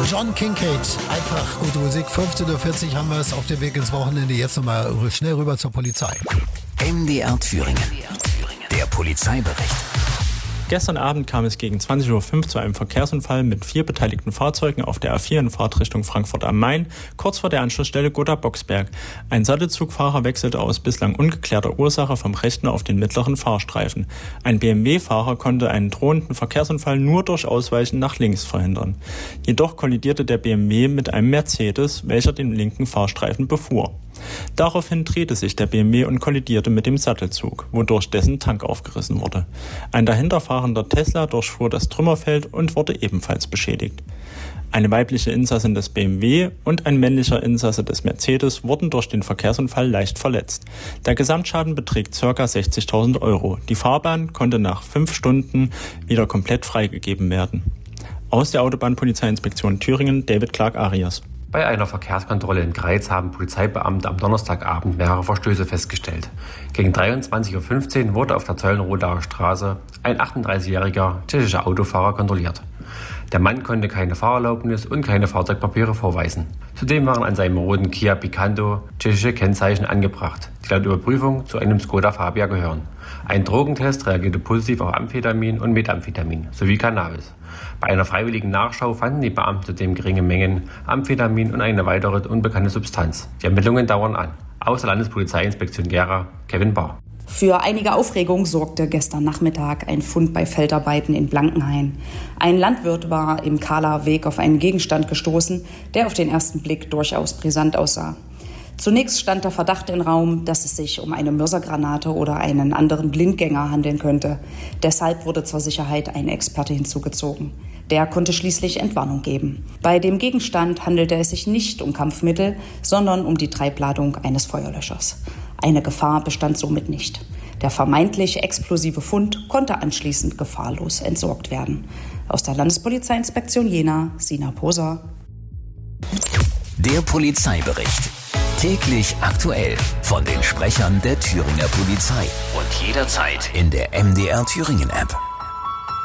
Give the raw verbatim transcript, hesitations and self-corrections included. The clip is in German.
John Kincaid, einfach gute Musik. fünfzehn Uhr vierzig haben wir es auf dem Weg ins Wochenende. Jetzt nochmal schnell rüber zur Polizei. M D R Thüringen. Der Polizeibericht. Gestern Abend kam es gegen zwanzig Uhr fünf zu einem Verkehrsunfall mit vier beteiligten Fahrzeugen auf der A vier in Fahrtrichtung Frankfurt am Main, kurz vor der Anschlussstelle Gotha-Boxberg. Ein Sattelzugfahrer wechselte aus bislang ungeklärter Ursache vom rechten auf den mittleren Fahrstreifen. Ein B M W-Fahrer konnte einen drohenden Verkehrsunfall nur durch Ausweichen nach links verhindern. Jedoch kollidierte der B M W mit einem Mercedes, welcher den linken Fahrstreifen befuhr. Daraufhin drehte sich der B M W und kollidierte mit dem Sattelzug, wodurch dessen Tank aufgerissen wurde. Ein dahinter fahrender Tesla durchfuhr das Trümmerfeld und wurde ebenfalls beschädigt. Eine weibliche Insassin des B M W und ein männlicher Insasse des Mercedes wurden durch den Verkehrsunfall leicht verletzt. Der Gesamtschaden beträgt ca. sechzigtausend Euro. Die Fahrbahn konnte nach fünf Stunden wieder komplett freigegeben werden. Aus der Autobahnpolizeiinspektion Thüringen, David Clark-Arias. Bei einer Verkehrskontrolle in Greiz haben Polizeibeamte am Donnerstagabend mehrere Verstöße festgestellt. Gegen dreiundzwanzig Uhr fünfzehn wurde auf der Zeulenrodaer Straße ein achtunddreißigjähriger tschechischer Autofahrer kontrolliert. Der Mann konnte keine Fahrerlaubnis und keine Fahrzeugpapiere vorweisen. Zudem waren an seinem roten Kia Picanto tschechische Kennzeichen angebracht, die laut Überprüfung zu einem Skoda Fabia gehören. Ein Drogentest reagierte positiv auf Amphetamin und Methamphetamin sowie Cannabis. Bei einer freiwilligen Nachschau fanden die Beamten zudem geringe Mengen Amphetamin und eine weitere unbekannte Substanz. Die Ermittlungen dauern an. Aus der Landespolizeiinspektion Gera, Kevin Bahr. Für einige Aufregung sorgte gestern Nachmittag ein Fund bei Feldarbeiten in Blankenhain. Ein Landwirt war im Kahler Weg auf einen Gegenstand gestoßen, der auf den ersten Blick durchaus brisant aussah. Zunächst stand der Verdacht im Raum, dass es sich um eine Mörsergranate oder einen anderen Blindgänger handeln könnte. Deshalb wurde zur Sicherheit ein Experte hinzugezogen. Der konnte schließlich Entwarnung geben. Bei dem Gegenstand handelte es sich nicht um Kampfmittel, sondern um die Treibladung eines Feuerlöschers. Eine Gefahr bestand somit nicht. Der vermeintlich explosive Fund konnte anschließend gefahrlos entsorgt werden. Aus der Landespolizeiinspektion Jena, Sina Poser. Der Polizeibericht. Täglich aktuell von den Sprechern der Thüringer Polizei. Und jederzeit in der M D R Thüringen App.